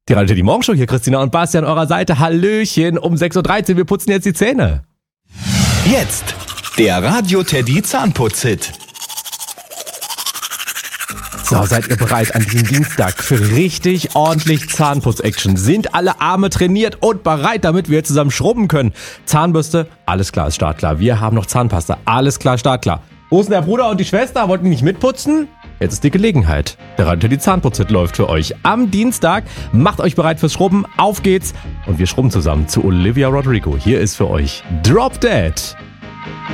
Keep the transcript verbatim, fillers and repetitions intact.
Die Radio Teddy Morgenshow hier, Christina und Basti an eurer Seite. Hallöchen, um sechs Uhr dreizehn, wir putzen jetzt die Zähne. Jetzt der Radio Teddy Zahnputz-Hit. So, seid ihr bereit an diesem Dienstag für richtig ordentlich Zahnputz-Action? Sind alle Arme trainiert und bereit, damit wir zusammen schrubben können? Zahnbürste, alles klar, ist startklar. Wir haben noch Zahnpasta, alles klar, startklar. Wo ist denn der Bruder und die Schwester? Wollten die nicht mitputzen? Jetzt ist die Gelegenheit. Der Radio Teddy Zahnputz-Hit läuft für euch am Dienstag. Macht euch bereit fürs Schrubben, auf geht's. Und wir schrubben zusammen zu Olivia Rodrigo. Hier ist für euch Drop Dead.